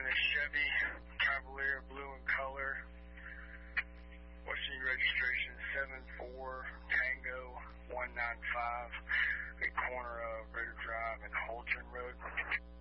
driving a Chevy Cavalier, blue in color. Washington registration 74 Tango 195, the corner of Ritter Drive and Holton Road.